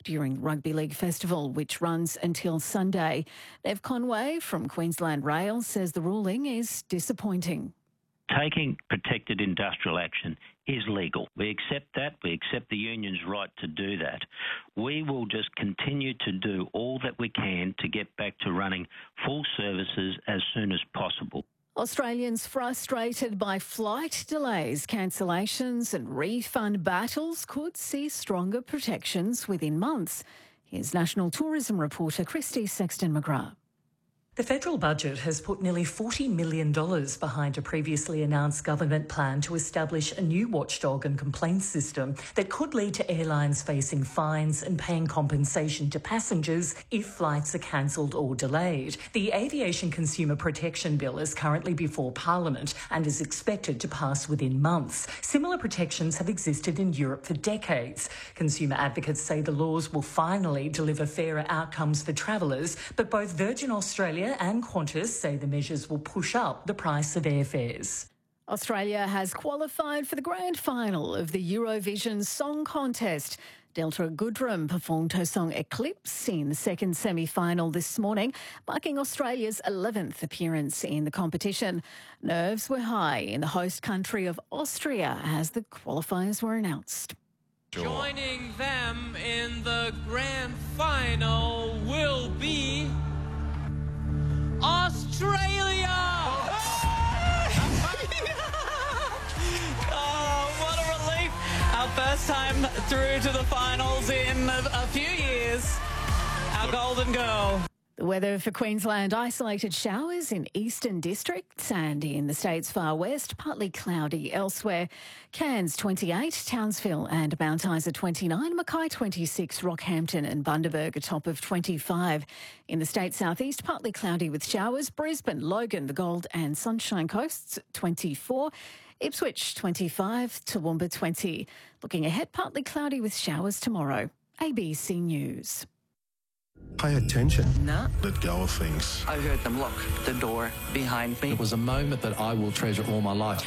during the Rugby League Festival, which runs until Sunday. Nev Conway from Queensland Rail says the ruling is disappointing. Taking protected industrial action is legal. We accept that. We accept the union's right to do that. We will just continue to do all that we can to get back to running full services as soon as possible. Australians frustrated by flight delays, cancellations and refund battles could see stronger protections within months. Here's National Tourism reporter Christy Sexton-McGrath. The federal budget has put nearly $40 million behind a previously announced government plan to establish a new watchdog and complaints system that could lead to airlines facing fines and paying compensation to passengers if flights are cancelled or delayed. The Aviation Consumer Protection Bill is currently before Parliament and is expected to pass within months. Similar protections have existed in Europe for decades. Consumer advocates say the laws will finally deliver fairer outcomes for travellers, but both Virgin Australia and Qantas say the measures will push up the price of airfares. Australia has qualified for the grand final of the Eurovision Song Contest. Delta Goodrem performed her song Eclipse in the second semi-final this morning, marking Australia's 11th appearance in the competition. Nerves were high in the host country of Austria as the qualifiers were announced. Joining them in the grand final will be Australia! Oh, what a relief. Our first time through to the finals in a few years. Our golden girl. The weather for Queensland: isolated showers in eastern districts and in the state's far west, partly cloudy elsewhere. Cairns 28, Townsville and Mount Isa 29, Mackay 26, Rockhampton and Bundaberg a top of 25. In the state's southeast, partly cloudy with showers. Brisbane, Logan, the Gold and Sunshine Coasts 24. Ipswich 25, Toowoomba 20. Looking ahead, partly cloudy with showers tomorrow. ABC News. Pay attention. No. Let go of things. I heard them lock the door behind me. It was a moment that I will treasure all my life.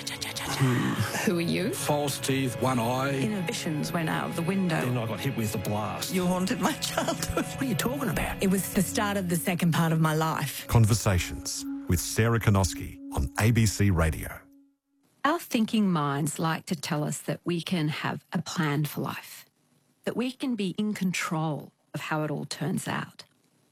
Who are you? False teeth, one eye. Inhibitions went out of the window. Then I got hit with the blast. You haunted my childhood. What are you talking about? It was the start of the second part of my life. Conversations with Sarah Konoski on ABC Radio. Our thinking minds like to tell us that we can have a plan for life, that we can be in control of how it all turns out.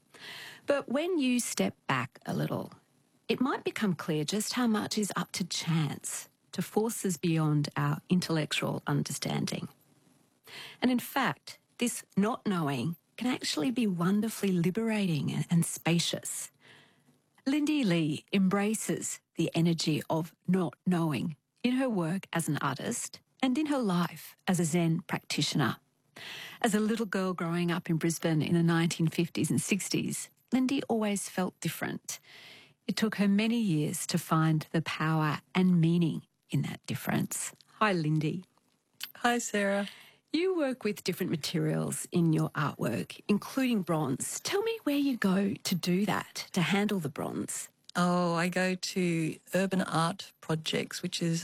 But when you step back a little, it might become clear just how much is up to chance, to forces beyond our intellectual understanding. And in fact, this not knowing can actually be wonderfully liberating and spacious. Lindy Lee embraces the energy of not knowing in her work as an artist and in her life as a Zen practitioner. As a little girl growing up in Brisbane in the 1950s and 60s, Lindy always felt different. It took her many years to find the power and meaning in that difference. Hi, Lindy. Hi, Sarah. You work with different materials in your artwork, including bronze. Tell me where you go to do that, to handle the bronze. Oh, I go to Urban Art Projects, which is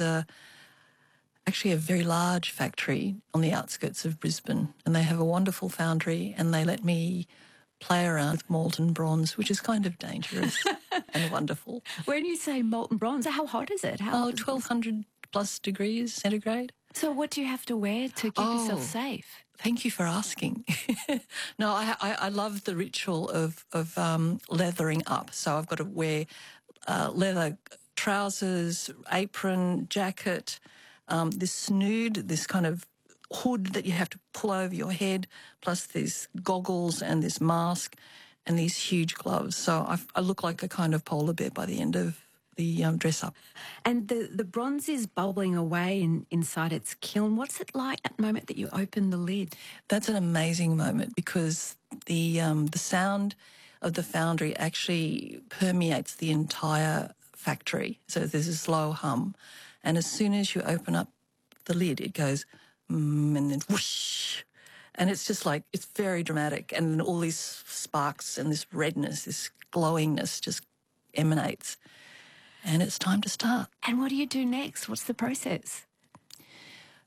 actually a very large factory on the outskirts of Brisbane, and they have a wonderful foundry, and they let me play around with molten bronze, which is kind of dangerous and wonderful. When you say molten bronze, how hot is it? 1,200 plus degrees centigrade. So what do you have to wear to keep yourself safe? Thank you for asking. No, I love the ritual of leathering up. So I've got to wear leather trousers, apron, jacket, this snood, this kind of hood that you have to pull over your head, plus these goggles and this mask and these huge gloves. So I look like a kind of polar bear by the end of the dress up. And the bronze is bubbling away inside its kiln. What's it like at the moment that you open the lid? That's an amazing moment because the sound of the foundry actually permeates the entire factory. So there's a slow hum. And as soon as you open up the lid, it goes, and then whoosh. And it's just like, it's very dramatic. And then all these sparks and this redness, this glowingness just emanates. And it's time to start. And what do you do next? What's the process?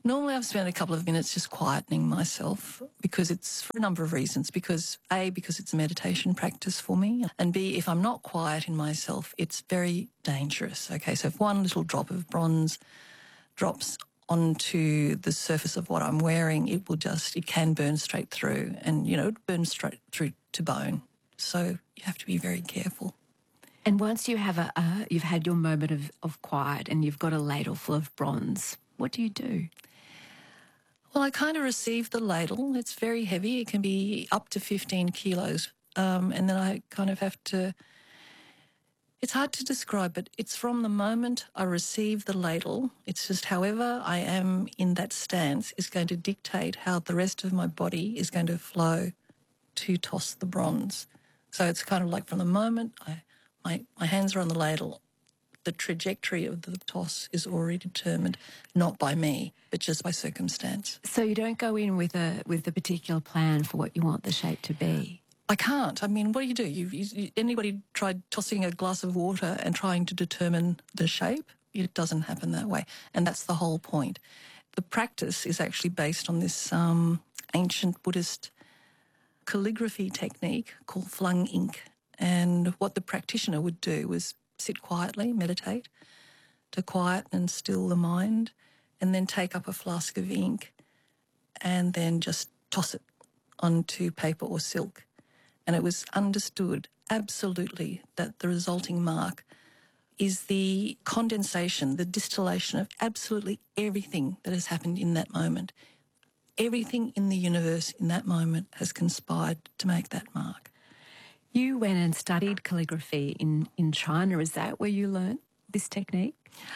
Normally I've spent a couple of minutes just quietening myself because it's for a number of reasons. Because A, because it's a meditation practice for me, and B, if I'm not quiet in myself, it's very dangerous. Okay, so if one little drop of bronze drops onto the surface of what I'm wearing, it can burn straight through, and, it burns straight through to bone. So you have to be very careful. And once you have you've had your moment of quiet and you've got a ladle full of bronze, what do you do? Well, I kind of receive the ladle. It's very heavy. It can be up to 15 kilos. And then I kind of have to... It's hard to describe, but it's from the moment I receive the ladle. It's just however I am in that stance is going to dictate how the rest of my body is going to flow to toss the bronze. So it's kind of like from the moment my hands are on the ladle, the trajectory of the toss is already determined, not by me, but just by circumstance. So you don't go in with a particular plan for what you want the shape to be? I can't. I mean, what do? Anybody tried tossing a glass of water and trying to determine the shape? It doesn't happen that way, and that's the whole point. The practice is actually based on this ancient Buddhist calligraphy technique called flung ink, and what the practitioner would do was sit quietly, meditate, to quiet and still the mind, and then take up a flask of ink and then just toss it onto paper or silk. And it was understood absolutely that the resulting mark is the condensation, the distillation of absolutely everything that has happened in that moment. Everything in the universe in that moment has conspired to make that mark. You went and studied calligraphy in China. Is that where you learnt this technique?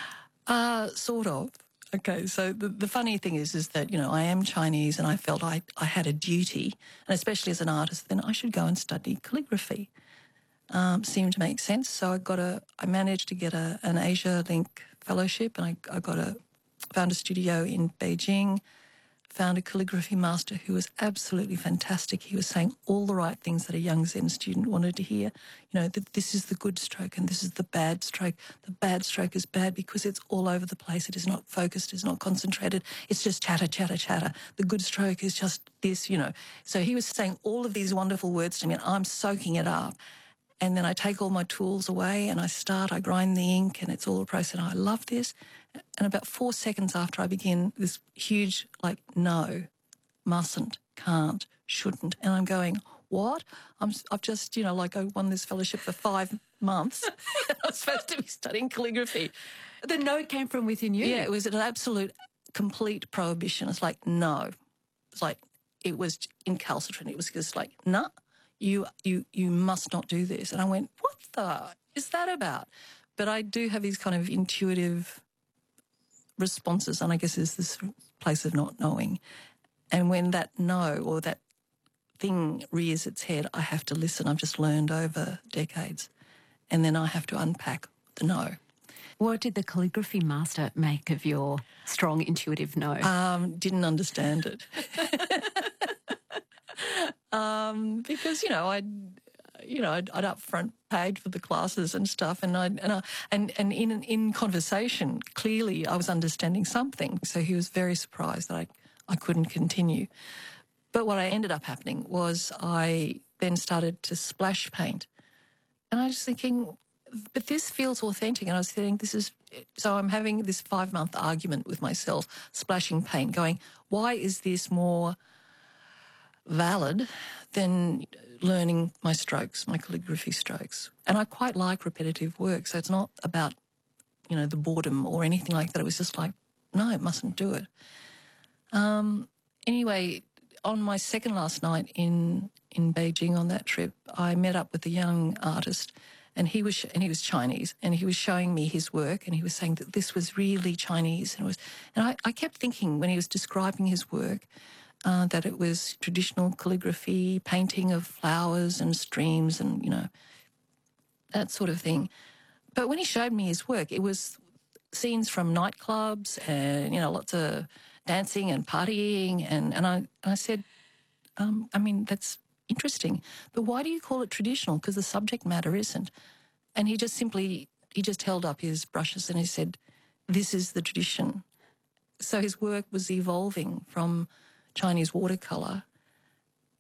Sort of. Okay, so the funny thing is that, I am Chinese and I felt I had a duty, and especially as an artist, then I should go and study calligraphy. Seemed to make sense. So I managed to get an Asia Link fellowship, and I found a studio in Beijing, found a calligraphy master who was absolutely fantastic. He was saying all the right things that a young Zen student wanted to hear. That this is the good stroke and this is the bad stroke. The bad stroke is bad because it's all over the place. It is not focused. It's not concentrated. It's just chatter, chatter, chatter. The good stroke is just this, So he was saying all of these wonderful words to me, and I'm soaking it up. And then I take all my tools away and I grind the ink, and it's all a process. And I love this. And about 4 seconds after I begin, this huge, no, mustn't, can't, shouldn't. And I'm going, what? I've just, I won this fellowship for 5 months. I'm supposed to be studying calligraphy. The no came from within you? Yeah, it was an absolute, complete prohibition. It's like, no. It's like, it was incalcitrant. It was just like, nah. You must not do this. And I went, what the is that about? But I do have these kind of intuitive responses, and I guess there's this place of not knowing. And when that no or that thing rears its head, I have to listen. I've just learned over decades. And then I have to unpack the no. What did the calligraphy master make of your strong intuitive no? Didn't understand it. Because I'd up front paid for the classes and stuff, and in conversation, clearly I was understanding something. So he was very surprised that I couldn't continue. But what ended up happening was I then started to splash paint, and I was thinking, but this feels authentic. And I was thinking, so I'm having this 5-month argument with myself, splashing paint, going, why is this more valid than learning my strokes, my calligraphy strokes? And I quite like repetitive work, so it's not about, the boredom or anything like that. It was just like, no, it mustn't do it. Anyway, on my second last night in Beijing on that trip, I met up with a young artist, and he was Chinese, and he was showing me his work, and he was saying that this was really Chinese, and I kept thinking when he was describing his work, that it was traditional calligraphy, painting of flowers and streams and, that sort of thing. But when he showed me his work, it was scenes from nightclubs and, lots of dancing and partying. And I said, that's interesting, but why do you call it traditional? Because the subject matter isn't. And he just held up his brushes and he said, this is the tradition. So his work was evolving from Chinese watercolour